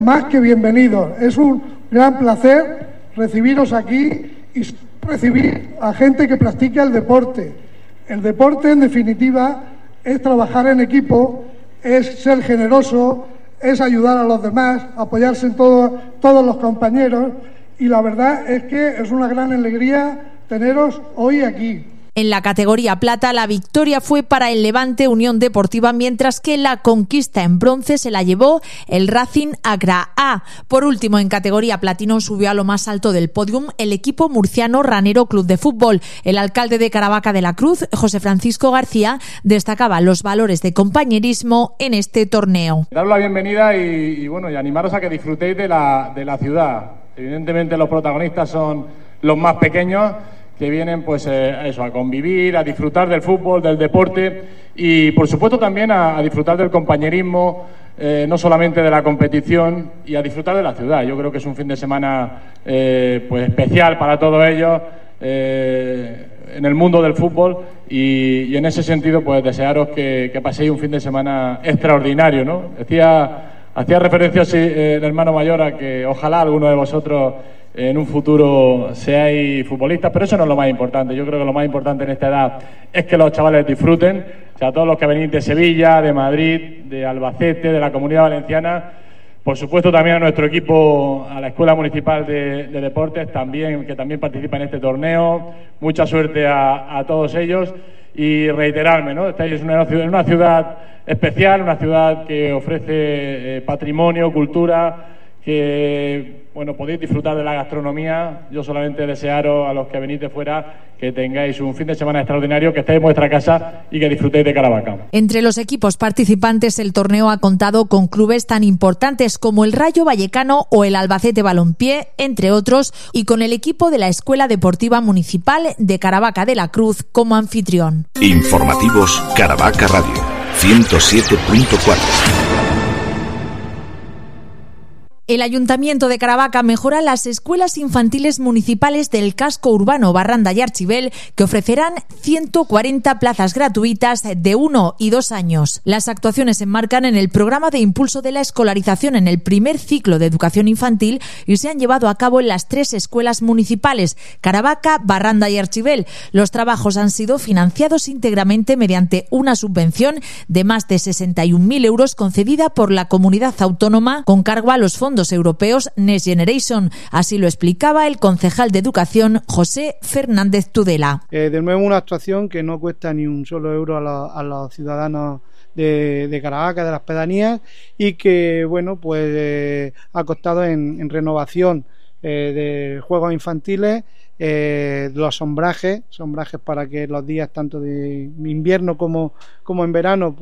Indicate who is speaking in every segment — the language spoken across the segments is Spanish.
Speaker 1: Más que bienvenidos. Es un gran placer recibiros aquí y recibir a gente que practica el deporte. El deporte, en definitiva, es trabajar en equipo, es ser generoso, es ayudar a los demás, apoyarse en todos los compañeros, y la verdad es que es una gran alegría teneros hoy aquí.
Speaker 2: En la categoría plata, la victoria fue para el Levante Unión Deportiva, mientras que la conquista en bronce se la llevó el Racing Agra A. Por último, en categoría platino subió a lo más alto del podium el equipo murciano Ranero Club de Fútbol. El alcalde de Caravaca de la Cruz, José Francisco García, destacaba los valores de compañerismo en este torneo.
Speaker 3: Daros la bienvenida y animaros a que disfrutéis de la ciudad. Evidentemente los protagonistas son los más pequeños, que vienen a convivir, a disfrutar del fútbol, del deporte y por supuesto también a disfrutar del compañerismo, no solamente de la competición, y a disfrutar de la ciudad. Yo creo que es un fin de semana especial para todos ellos en el mundo del fútbol y en ese sentido desearos que paséis un fin de semana extraordinario, ¿no? Hacía referencia el hermano mayor a que ojalá alguno de vosotros en un futuro seáis futbolistas, pero eso no es lo más importante. Yo creo que lo más importante en esta edad es que los chavales disfruten. O sea, todos los que venís de Sevilla, de Madrid, de Albacete, de la Comunidad Valenciana, por supuesto también a nuestro equipo, a la Escuela Municipal de Deportes, que también participa en este torneo. Mucha suerte a todos ellos y reiterarme, ¿no? Estáis en una ciudad especial, una ciudad que ofrece patrimonio, cultura, que podéis disfrutar de la gastronomía. Yo solamente desearos a los que venís de fuera que tengáis un fin de semana extraordinario, que estéis en vuestra casa y que disfrutéis de Caravaca.
Speaker 2: Entre los equipos participantes, el torneo ha contado con clubes tan importantes como el Rayo Vallecano o el Albacete Balompié, entre otros, y con el equipo de la Escuela Deportiva Municipal de Caravaca de la Cruz como anfitrión.
Speaker 4: Informativos Caravaca Radio 107.4.
Speaker 2: El Ayuntamiento de Caravaca mejora las escuelas infantiles municipales del casco urbano Barranda y Archibel, que ofrecerán 140 plazas gratuitas de 1 y 2 años. Las actuaciones se enmarcan en el programa de impulso de la escolarización en el primer ciclo de educación infantil y se han llevado a cabo en las 3 escuelas municipales, Caravaca, Barranda y Archibel. Los trabajos han sido financiados íntegramente mediante una subvención de más de 61.000 euros concedida por la comunidad autónoma con cargo a los fondos europeos Next Generation. Así lo explicaba el concejal de Educación, José Fernández Tudela.
Speaker 5: De nuevo, una actuación que no cuesta ni un solo euro a los ciudadanos de Caravaca, de las pedanías, y que ha costado en renovación de juegos infantiles, los sombrajes para que los días tanto de invierno como en verano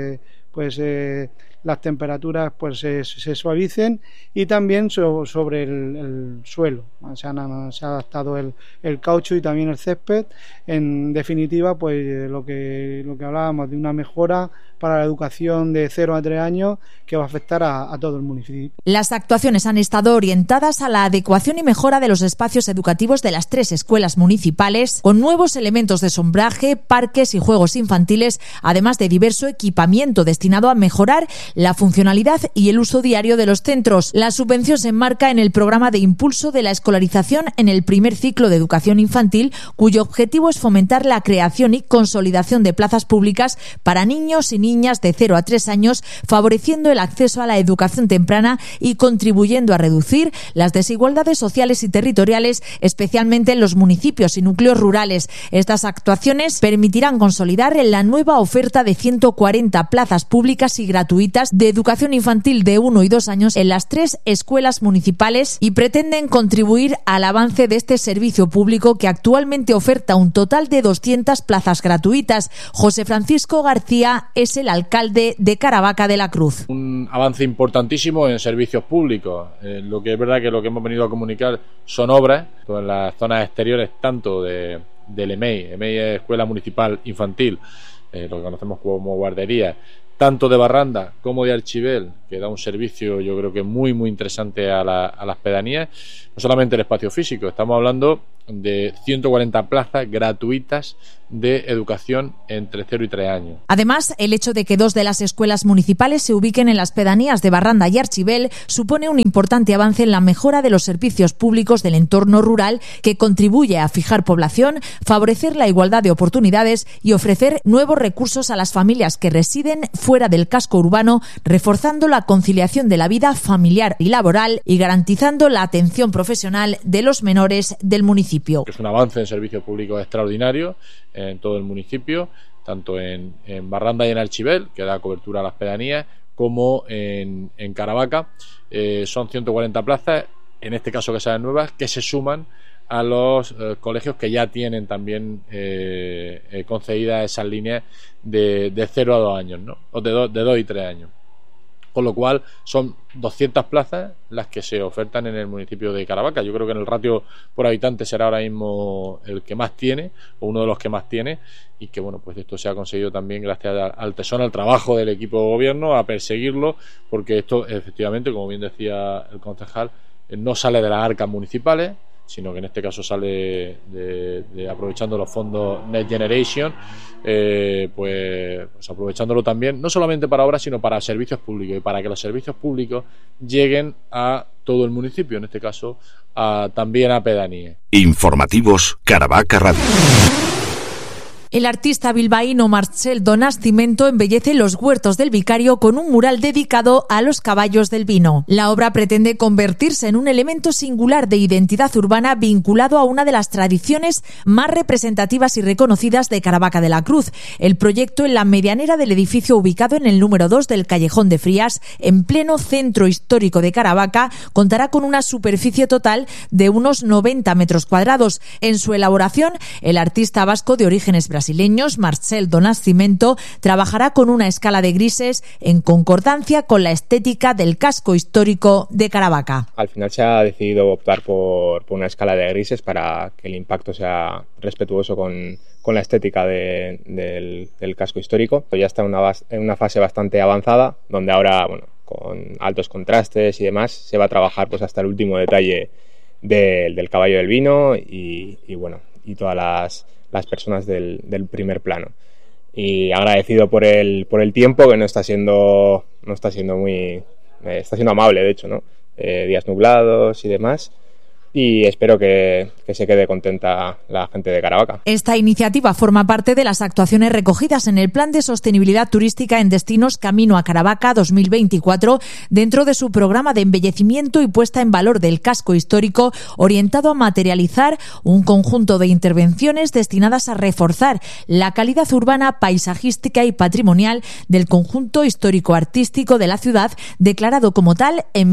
Speaker 5: las temperaturas se suavicen, y también sobre el suelo. Se ha adaptado el caucho y también el césped. En definitiva, lo que hablábamos de una mejora para la educación de 0 a 3 años que va a afectar a todo el municipio.
Speaker 2: Las actuaciones han estado orientadas a la adecuación y mejora de los espacios educativos de las 3 escuelas municipales, con nuevos elementos de sombraje, parques y juegos infantiles, además de diverso equipamiento destinado a mejorar la funcionalidad y el uso diario de los centros. La subvención se enmarca en el programa de impulso de la escolarización en el primer ciclo de educación infantil, cuyo objetivo es fomentar la creación y consolidación de plazas públicas para niños y niñas de 0 a 3 años, favoreciendo el acceso a la educación temprana y contribuyendo a reducir las desigualdades sociales y territoriales, especialmente en los municipios y núcleos rurales. Estas actuaciones permitirán consolidar la nueva oferta de 140 plazas públicas y gratuitas de educación infantil de 1 y 2 años en las 3 escuelas municipales y pretenden contribuir al avance de este servicio público, que actualmente oferta un total de 200 plazas gratuitas. José Francisco García es el alcalde de Caravaca de la Cruz.
Speaker 6: Un avance importantísimo en servicios públicos. Lo que es verdad que lo que hemos venido a comunicar son obras en las zonas exteriores, tanto del EMEI es Escuela Municipal Infantil, lo que conocemos como guardería, tanto de Barranda como de Archibel, que da un servicio yo creo que muy interesante a las pedanías. No solamente el espacio físico, estamos hablando de 140 plazas gratuitas de educación entre 0 y 3 años.
Speaker 2: Además, el hecho de que 2 de las escuelas municipales se ubiquen en las pedanías de Barranda y Archibel supone un importante avance en la mejora de los servicios públicos del entorno rural, que contribuye a fijar población, favorecer la igualdad de oportunidades y ofrecer nuevos recursos a las familias que residen fuera del casco urbano, reforzando la conciliación de la vida familiar y laboral y garantizando la atención profesional de los menores del municipio.
Speaker 6: Es un avance en servicios públicos extraordinario en todo el municipio, tanto en Barranda y en Archibel, que da cobertura a las pedanías, como en Caravaca. Son 140 plazas, en este caso que sean nuevas, que se suman a los colegios que ya tienen también concedidas esas líneas de 0 a 2 años, ¿no? O de 2 y 3 años. Con lo cual son 200 plazas las que se ofertan en el municipio de Caravaca. Yo creo que en el ratio por habitante será ahora mismo el que más tiene, o uno de los que más tiene, y que bueno, pues esto se ha conseguido también gracias al tesón, al trabajo del equipo de gobierno, a perseguirlo, porque esto efectivamente, como bien decía el concejal, no sale de las arcas municipales, sino que en este caso sale de aprovechando los fondos Next Generation, pues aprovechándolo también, no solamente para obras, sino para servicios públicos, y para que los servicios públicos lleguen a todo el municipio, en este caso también a pedanías.
Speaker 4: Informativos Caravaca Radio.
Speaker 2: El artista bilbaíno Marcel Donascimento embellece los huertos del Vicario con un mural dedicado a los caballos del vino. La obra pretende convertirse en un elemento singular de identidad urbana vinculado a una de las tradiciones más representativas y reconocidas de Caravaca de la Cruz. El proyecto, en la medianera del edificio ubicado en el número 2 del Callejón de Frías, en pleno centro histórico de Caravaca, contará con una superficie total de unos 90 metros cuadrados. En su elaboración, el artista vasco de orígenes brasileños, Marcel Donascimento, trabajará con una escala de grises en concordancia con la estética del casco histórico de Caravaca.
Speaker 7: Al final se ha decidido optar por una escala de grises para que el impacto sea respetuoso con la estética del casco histórico. Ya está en una fase bastante avanzada, donde ahora, bueno, con altos contrastes y demás, se va a trabajar pues hasta el último detalle del caballo del vino y bueno, y todas las personas del primer plano. Y agradecido por el tiempo, que no está siendo muy está siendo amable, de hecho, ¿no? Días nublados y demás. Y espero que se quede contenta la gente de Caravaca.
Speaker 2: Esta iniciativa forma parte de las actuaciones recogidas en el Plan de Sostenibilidad Turística en Destinos Camino a Caravaca 2024, dentro de su programa de embellecimiento y puesta en valor del casco histórico, orientado a materializar un conjunto de intervenciones destinadas a reforzar la calidad urbana, paisajística y patrimonial del conjunto histórico-artístico de la ciudad, declarado como tal en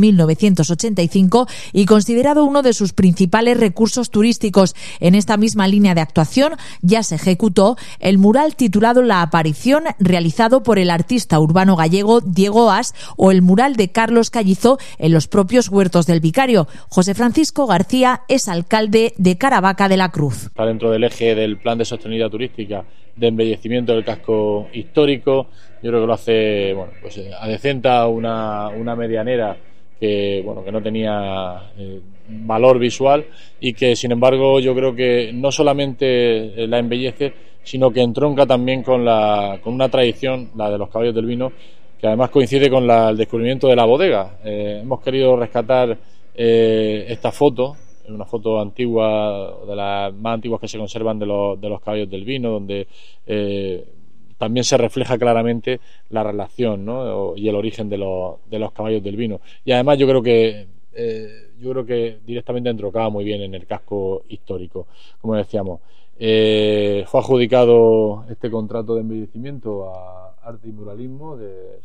Speaker 2: 1985 y considerado uno de sus principales recursos turísticos. En esta misma línea de actuación ya se ejecutó el mural titulado La Aparición, realizado por el artista urbano gallego Diego As, o el mural de Carlos Callizo en los propios huertos del Vicario. José Francisco García es alcalde de Caravaca de la Cruz.
Speaker 6: Está dentro del eje del Plan de Sostenibilidad Turística de embellecimiento del casco histórico. Yo creo que lo hace, bueno, pues adecenta una medianera que no tenía valor visual, y que sin embargo yo creo que no solamente la embellece, sino que entronca también con una tradición, la de los caballos del vino, que además coincide con el descubrimiento de la bodega. Hemos querido rescatar esta foto, una foto antigua, de las más antiguas que se conservan de los caballos del vino, donde también se refleja claramente la relación, ¿no? Y el origen de los caballos del vino. Y además yo creo que directamente entroncaba muy bien en el casco histórico. Como decíamos, fue adjudicado este contrato de embellecimiento a Arte y Muralismo de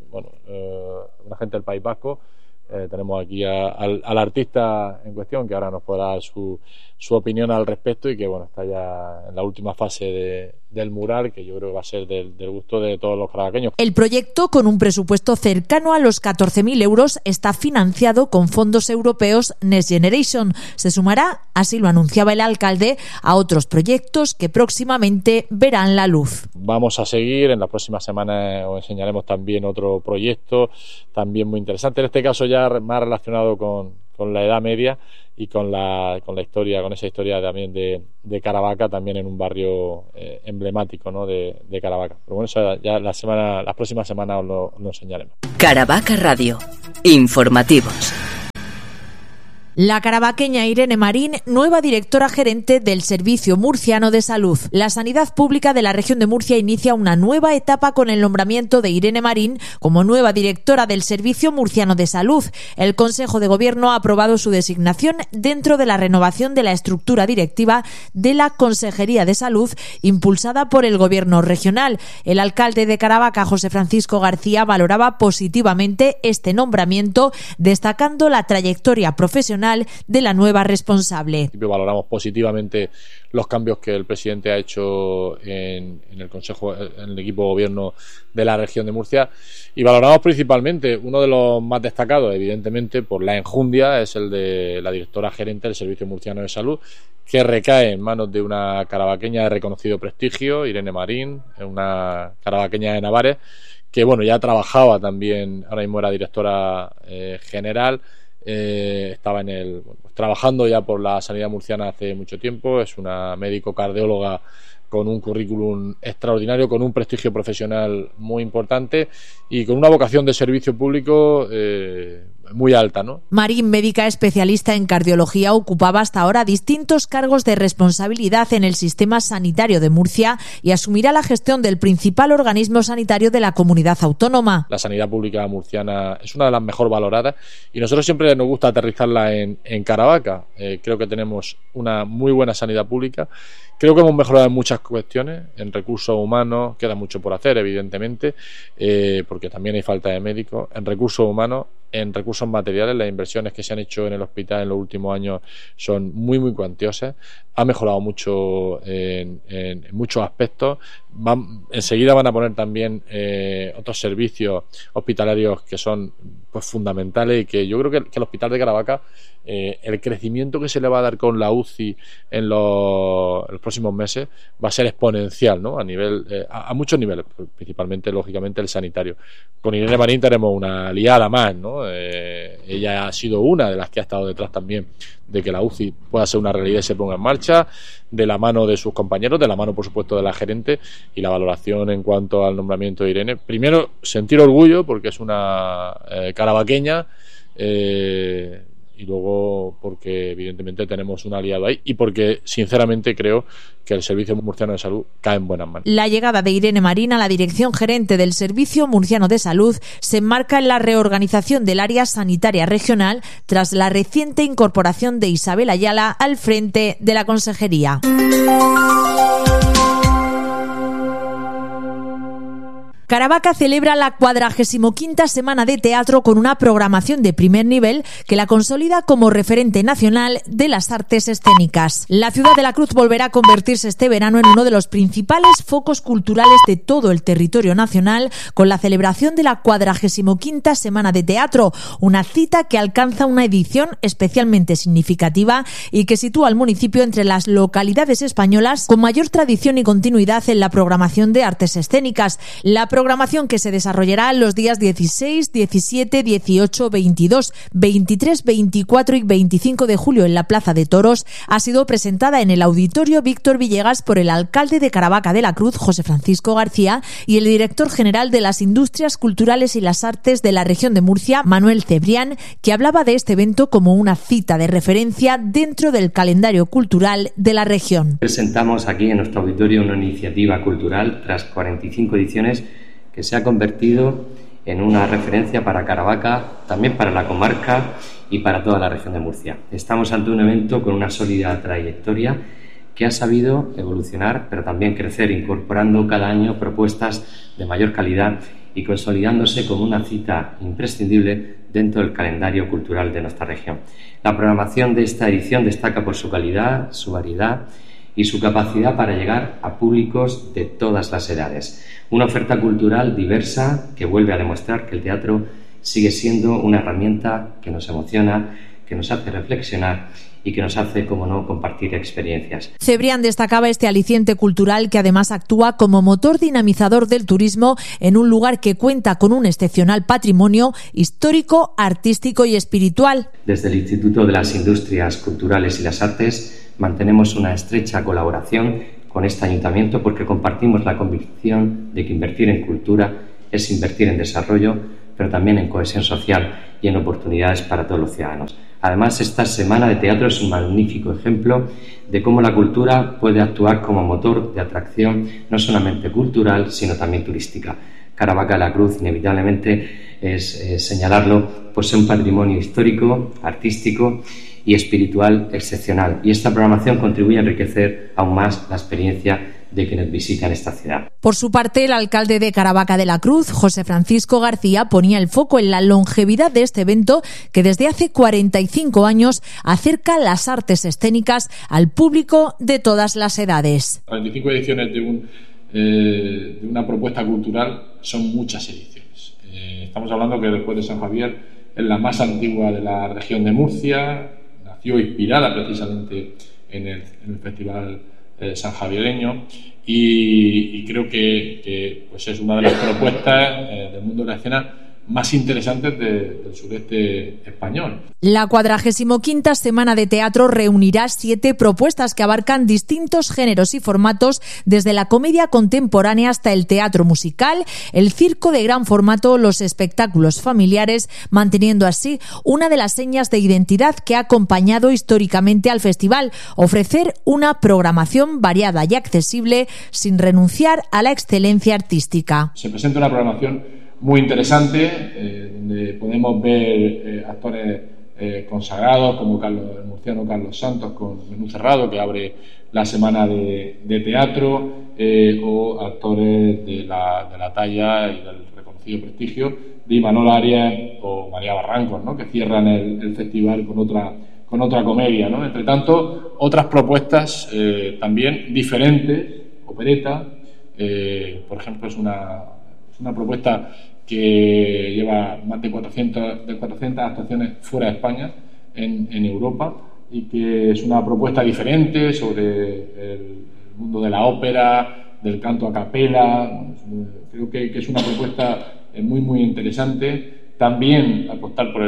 Speaker 6: una gente del País Vasco. Tenemos aquí al artista en cuestión, que ahora nos podrá dar su opinión al respecto, y que está ya en la última fase del mural, que yo creo que va a ser del gusto de todos los caravaqueños.
Speaker 2: El proyecto, con un presupuesto cercano a los 14.000 euros, está financiado con fondos europeos Next Generation. Se sumará, así lo anunciaba el alcalde, a otros proyectos que próximamente verán la luz.
Speaker 6: Vamos a seguir, en las próximas semanas os enseñaremos también otro proyecto, también muy interesante, en este caso ya más relacionado con la Edad Media y con la historia, con esa historia también de Caravaca, también en un barrio emblemático, ¿no?, de Caravaca. Pero bueno, eso ya las próximas semanas os lo enseñaremos.
Speaker 8: Caravaca Radio, informativos.
Speaker 2: La caravaqueña Irene Marín, nueva directora gerente del Servicio Murciano de Salud. La sanidad pública de la región de Murcia inicia una nueva etapa con el nombramiento de Irene Marín como nueva directora del Servicio Murciano de Salud. El Consejo de Gobierno ha aprobado su designación dentro de la renovación de la estructura directiva de la Consejería de Salud, impulsada por el Gobierno regional. El alcalde de Caravaca, José Francisco García, valoraba positivamente este nombramiento, destacando la trayectoria profesional de la nueva responsable.
Speaker 6: Valoramos positivamente los cambios que el presidente ha hecho en el Consejo, en el equipo de gobierno de la región de Murcia, y valoramos principalmente uno de los más destacados, evidentemente por la enjundia, es el de la directora gerente del Servicio Murciano de Salud, que recae en manos de una caravaqueña de reconocido prestigio, Irene Marín, una caravaqueña de Navares, que bueno, ya trabajaba también, ahora mismo era directora general. Estaba trabajando ya por la sanidad murciana hace mucho tiempo. Es una médico cardióloga con un currículum extraordinario, con un prestigio profesional muy importante y con una vocación de servicio público muy alta, ¿no?
Speaker 2: Marín, médica especialista en cardiología, ocupaba hasta ahora distintos cargos de responsabilidad en el sistema sanitario de Murcia y asumirá la gestión del principal organismo sanitario de la comunidad autónoma.
Speaker 6: La sanidad pública murciana es una de las mejor valoradas y nosotros siempre nos gusta aterrizarla en Caravaca. Creo que tenemos una muy buena sanidad pública. Creo que hemos mejorado en muchas cuestiones, en recursos humanos, queda mucho por hacer, evidentemente, porque también hay falta de médicos, en recursos humanos, en recursos materiales. Las inversiones que se han hecho en el hospital en los últimos años son muy, muy cuantiosas. Ha mejorado mucho en muchos aspectos. Enseguida van a poner también otros servicios hospitalarios que son pues fundamentales y que yo creo que el hospital de Caravaca, el crecimiento que se le va a dar con la UCI en los próximos meses va a ser exponencial, ¿no? A muchos niveles, principalmente lógicamente el sanitario. Con Irene Marín tenemos una aliada más, ¿no? Ella ha sido una de las que ha estado detrás también de que la UCI pueda ser una realidad y se ponga en marcha, de la mano de sus compañeros, de la mano por supuesto de la gerente, y la valoración en cuanto al nombramiento de Irene. Primero, sentir orgullo porque es una caravaqueña, y luego porque evidentemente tenemos un aliado ahí y porque sinceramente creo que el Servicio Murciano de Salud cae en buenas manos.
Speaker 2: La llegada de Irene Marín a la dirección gerente del Servicio Murciano de Salud se enmarca en la reorganización del área sanitaria regional tras la reciente incorporación de Isabel Ayala al frente de la consejería. Caravaca celebra la 45ª Semana de Teatro con una programación de primer nivel que la consolida como referente nacional de las artes escénicas. La ciudad de la Cruz volverá a convertirse este verano en uno de los principales focos culturales de todo el territorio nacional con la celebración de la 45ª Semana de Teatro, una cita que alcanza una edición especialmente significativa y que sitúa al municipio entre las localidades españolas con mayor tradición y continuidad en la programación de artes escénicas. La programación, que se desarrollará los días 16, 17, 18, 22, 23, 24 y 25 de julio en la Plaza de Toros, ha sido presentada en el Auditorio Víctor Villegas por el alcalde de Caravaca de la Cruz, José Francisco García, y el director general de las Industrias Culturales y las Artes de la región de Murcia, Manuel Cebrián, que hablaba de este evento como una cita de referencia dentro del calendario cultural de la región.
Speaker 9: Presentamos aquí en nuestro auditorio una iniciativa cultural tras 45 ediciones que se ha convertido en una referencia para Caravaca, también para la comarca y para toda la región de Murcia. Estamos ante un evento con una sólida trayectoria que ha sabido evolucionar, pero también crecer, incorporando cada año propuestas de mayor calidad y consolidándose como una cita imprescindible dentro del calendario cultural de nuestra región. La programación de esta edición destaca por su calidad, su variedad y su capacidad para llegar a públicos de todas las edades. Una oferta cultural diversa que vuelve a demostrar que el teatro sigue siendo una herramienta que nos emociona, que nos hace reflexionar y que nos hace, como no, compartir experiencias.
Speaker 2: Cebrián destacaba este aliciente cultural que además actúa como motor dinamizador del turismo en un lugar que cuenta con un excepcional patrimonio histórico, artístico y espiritual.
Speaker 9: Desde el Instituto de las Industrias Culturales y las Artes mantenemos una estrecha colaboración con este ayuntamiento porque compartimos la convicción de que invertir en cultura es invertir en desarrollo, pero también en cohesión social y en oportunidades para todos los ciudadanos. Además, esta Semana de Teatro es un magnífico ejemplo de cómo la cultura puede actuar como motor de atracción no solamente cultural, sino también turística. Caravaca de la Cruz, inevitablemente, es señalarlo, posee un patrimonio histórico, artístico y espiritual excepcional. Y esta programación contribuye a enriquecer aún más la experiencia de quienes visitan esta ciudad.
Speaker 2: Por su parte, el alcalde de Caravaca de la Cruz, José Francisco García, ponía el foco en la longevidad de este evento que desde hace 45 años acerca las artes escénicas al público de todas las edades.
Speaker 6: 45 ediciones de una propuesta cultural son muchas ediciones. Estamos hablando que después de San Javier es la más antigua de la región de Murcia, nació inspirada precisamente en el Festival sanjaviereño y creo que pues es una de las propuestas del mundo de la escena más interesantes del sureste español.
Speaker 2: La 45ª Semana de Teatro reunirá 7 propuestas que abarcan distintos géneros y formatos, desde la comedia contemporánea hasta el teatro musical, el circo de gran formato, los espectáculos familiares, manteniendo así una de las señas de identidad que ha acompañado históricamente al festival: ofrecer una programación variada y accesible sin renunciar a la excelencia artística.
Speaker 6: Se presenta una programación muy interesante, donde podemos ver actores consagrados como el murciano Carlos Santos con Menú Cerrado, que abre la semana de teatro, o actores de la talla y del reconocido prestigio de Imanol Arias o María Barrancos, ¿no?, que cierran el festival con otra comedia, ¿no? Entre tanto, otras propuestas también diferentes, opereta, por ejemplo, es una propuesta que lleva más de 400 actuaciones fuera de España, en Europa, y que es una propuesta diferente sobre el mundo de la ópera, del canto a capela. Creo que es una propuesta muy, muy interesante. También apostar por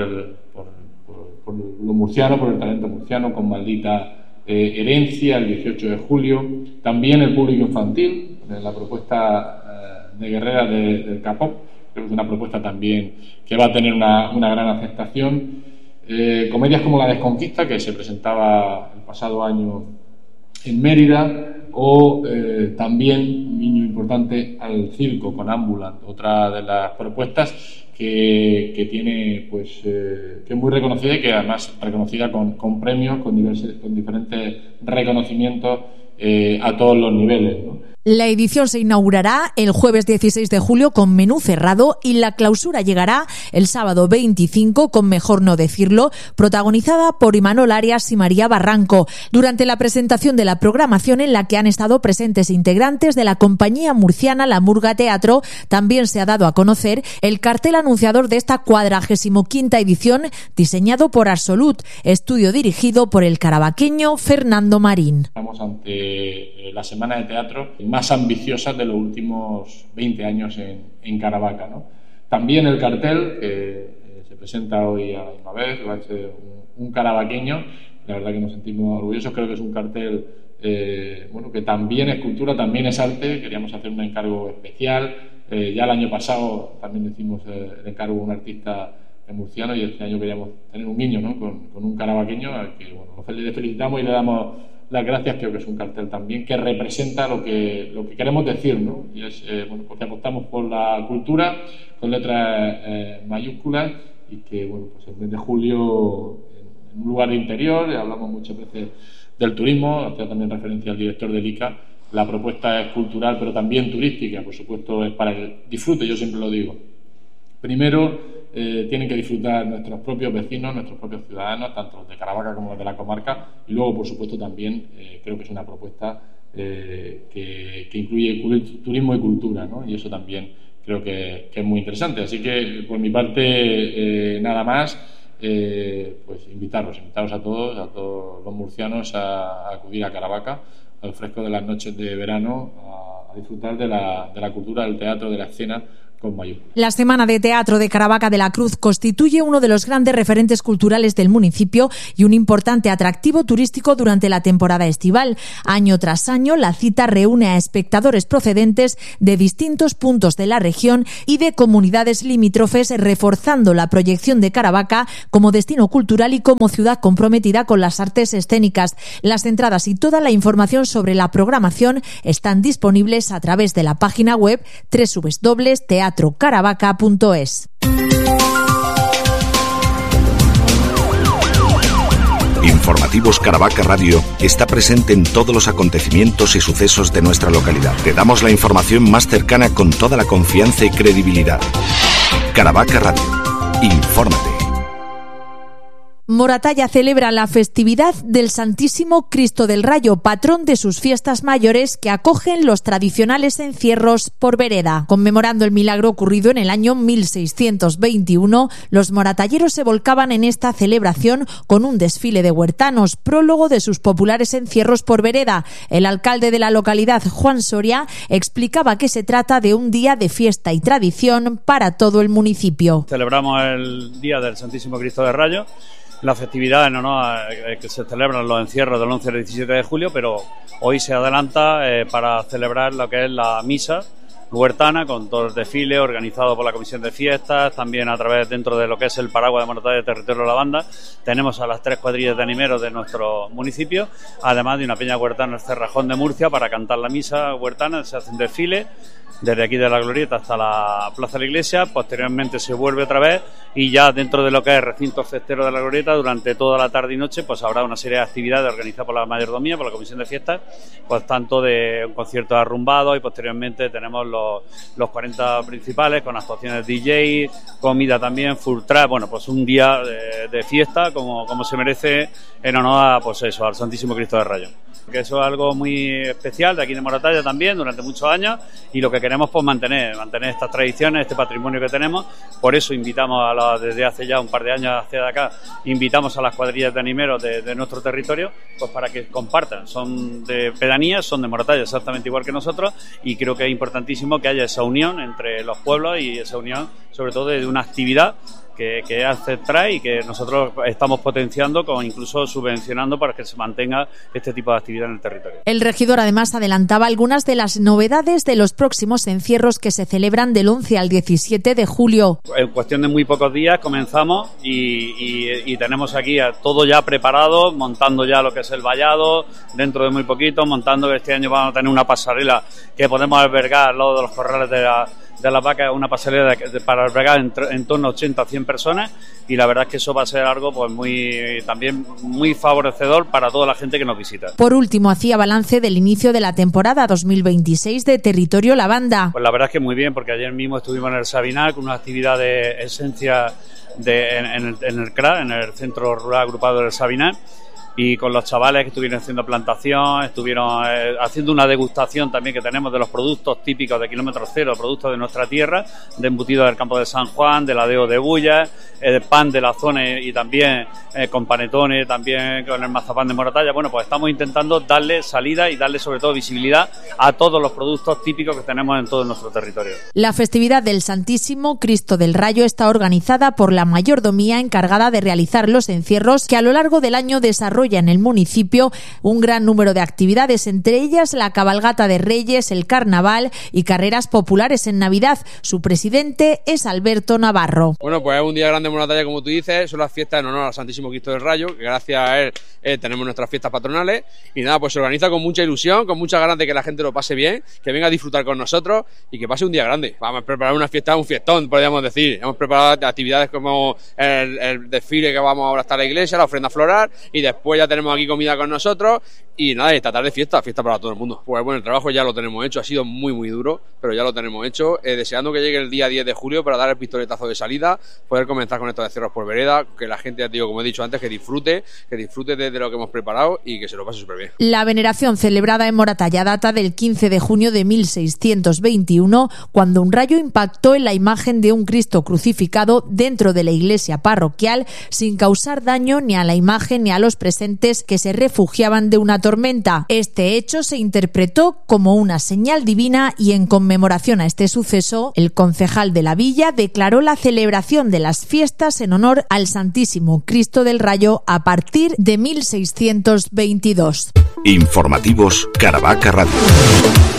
Speaker 6: lo murciano, por el talento murciano, con Maldita Herencia, el 18 de julio. También el público infantil, la propuesta de Guerrera del K-pop. Creo que es una propuesta también que va a tener una gran aceptación. Comedias como La Desconquista, que se presentaba el pasado año en Mérida, o también un guiño importante al circo con Ambulant, otra de las propuestas que tiene, pues, que es muy reconocida y que además reconocida con premios, con diferentes reconocimientos a todos los niveles, ¿no?
Speaker 2: La edición se inaugurará el jueves 16 de julio con Menú Cerrado y la clausura llegará el sábado 25 con Mejor no decirlo, protagonizada por Imanol Arias y María Barranco. Durante la presentación de la programación, en la que han estado presentes integrantes de la compañía murciana La Murga Teatro, también se ha dado a conocer el cartel anunciador de esta 45ª edición, diseñado por Absolut, estudio dirigido por el caravaqueño Fernando Marín.
Speaker 6: Estamos ante la semana de teatro más ambiciosa de los últimos 20 años en Caravaca, ¿no? También el cartel que se presenta hoy a la misma vez, va a ser un caravaqueño. La verdad que nos sentimos orgullosos. Creo que es un cartel que también es cultura, también es arte. Queríamos hacer un encargo especial. Ya el año pasado también hicimos el encargo a un artista murciano, y este año queríamos tener un guiño, ¿no?, con un caravaqueño, al que le felicitamos y le damos las gracias. Creo que es un cartel también que representa lo que queremos decir, ¿no? Y es porque apostamos por la cultura con letras mayúsculas, y que pues el mes de julio, en un lugar de interior, hablamos muchas veces del turismo, hacía también referencia al director del ICA. La propuesta es cultural, pero también turística, por supuesto, es para el disfrute, yo siempre lo digo. Primero, tienen que disfrutar nuestros propios vecinos, nuestros propios ciudadanos, tanto los de Caravaca como los de la comarca, y luego, por supuesto, también creo que es una propuesta que incluye turismo y cultura, ¿no? Y eso también creo que es muy interesante. Así que, por mi parte, nada más, pues invitaros a todos los murcianos a acudir a Caravaca, al fresco de las noches de verano, a disfrutar de la cultura, del teatro, de la escena, con mayúsculas.
Speaker 2: La Semana de Teatro de Caravaca de la Cruz constituye uno de los grandes referentes culturales del municipio y un importante atractivo turístico durante la temporada estival. Año tras año, la cita reúne a espectadores procedentes de distintos puntos de la región y de comunidades limítrofes, reforzando la proyección de Caravaca como destino cultural y como ciudad comprometida con las artes escénicas. Las entradas y toda la información sobre la programación están disponibles a través de la página web www.teatrocaravaca.es.
Speaker 4: Informativos Caravaca Radio está presente en todos los acontecimientos y sucesos de nuestra localidad. Te damos la información más cercana con toda la confianza y credibilidad. Caravaca Radio. Infórmate.
Speaker 2: Moratalla celebra la festividad del Santísimo Cristo del Rayo, patrón de sus fiestas mayores, que acogen los tradicionales encierros por vereda. Conmemorando el milagro ocurrido en el año 1621, los moratalleros se volcaban en esta celebración con un desfile de huertanos, prólogo de sus populares encierros por vereda. El alcalde de la localidad, Juan Soria, explicaba que se trata de un día de fiesta y tradición para todo el municipio.
Speaker 10: Celebramos el Día del Santísimo Cristo del Rayo, la festividad en honor a que se celebran los encierros del 11 al 17 de julio, pero hoy se adelanta para celebrar lo que es la misa huertana, con todo el desfile organizado por la Comisión de Fiestas, también a través dentro de lo que es el paraguas de Moratalla de Territorio de la Banda. Tenemos a las 3 cuadrillas de animeros de nuestro municipio, además de una peña huertana en el Cerrajón de Murcia para cantar la misa huertana. Se hace un desfile desde aquí de la Glorieta hasta la Plaza de la Iglesia, posteriormente se vuelve otra vez y ya dentro de lo que es el recinto festero de la Glorieta, durante toda la tarde y noche, pues habrá una serie de actividades organizadas por la mayordomía, por la Comisión de Fiestas, pues tanto de un concierto de arrumbado y posteriormente tenemos los 40 principales con actuaciones DJ, comida también, full track, bueno, pues un día de fiesta como se merece en honor a, pues eso, al Santísimo Cristo del Rayo. Que eso es algo muy especial de aquí de Moratalla también durante muchos años, y lo que queremos pues mantener estas tradiciones, este patrimonio que tenemos. Por eso invitamos desde hace ya un par de años hacia acá, invitamos a las cuadrillas de animeros de nuestro territorio, pues para que compartan. Son de pedanías, son de Moratalla exactamente igual que nosotros, y creo que es importantísimo que haya esa unión entre los pueblos y esa unión sobre todo de una actividad que trae y que nosotros estamos potenciando, incluso subvencionando para que se mantenga este tipo de actividad en el territorio.
Speaker 2: El regidor además adelantaba algunas de las novedades de los próximos encierros que se celebran del 11 al 17 de julio.
Speaker 10: En cuestión de muy pocos días comenzamos y tenemos aquí todo ya preparado, montando ya lo que es el vallado, dentro de muy poquito, montando que este año vamos a tener una pasarela que podemos albergar al lado de los corrales de la vaca, una pasarela para albergar en torno a 80 a 100 personas, y la verdad es que eso va a ser algo pues también muy favorecedor para toda la gente que nos visita.
Speaker 2: Por último, hacía balance del inicio de la temporada 2026 de Territorio La Banda.
Speaker 10: Pues la verdad es que muy bien, porque ayer mismo estuvimos en el Sabinar con una actividad de esencia en el CRA, en el Centro Rural Agrupado del Sabinar, y con los chavales que estuvieron haciendo plantación, estuvieron haciendo una degustación también que tenemos de los productos típicos de Kilómetro Cero, productos de nuestra tierra, de embutidos del campo de San Juan, de ladeo de bulla, pan de la zona y también con panetones, también con el mazapán de Moratalla. Bueno, pues estamos intentando darle salida y darle sobre todo visibilidad a todos los productos típicos que tenemos en todo nuestro territorio.
Speaker 2: La festividad del Santísimo Cristo del Rayo está organizada por la mayordomía encargada de realizar los encierros, que a lo largo del año desarrolla en el municipio un gran número de actividades, entre ellas la cabalgata de Reyes, el carnaval y carreras populares en Navidad. Su presidente es Alberto Navarro.
Speaker 11: Bueno, pues es un día grande en Moratalla, como tú dices, son las fiestas en honor al Santísimo Cristo del Rayo, que gracias a él tenemos nuestras fiestas patronales, y nada, pues se organiza con mucha ilusión, con muchas ganas de que la gente lo pase bien, que venga a disfrutar con nosotros y que pase un día grande. Vamos a preparar una fiesta, un fiestón, podríamos decir. Hemos preparado actividades como el desfile que vamos ahora hasta la iglesia, la ofrenda floral, y después pues ya tenemos aquí comida con nosotros y nada, esta tarde fiesta para todo el mundo. Pues bueno, el trabajo ya lo tenemos hecho, ha sido muy duro, pero ya lo tenemos hecho, deseando que llegue el día 10 de julio para dar el pistoletazo de salida, poder comenzar con esto de cierros por vereda, que la gente, ya te digo, como he dicho antes, que disfrute de lo que hemos preparado y que se lo pase súper bien.
Speaker 2: La veneración celebrada en Moratalla data del 15 de junio de 1621, cuando un rayo impactó en la imagen de un Cristo crucificado dentro de la iglesia parroquial, sin causar daño ni a la imagen ni a los presentes que se refugiaban de una tormenta. Este hecho se interpretó como una señal divina y en conmemoración a este suceso, el concejal de la villa declaró la celebración de las fiestas en honor al Santísimo Cristo del Rayo a partir de 1622.
Speaker 4: Informativos Caravaca Radio.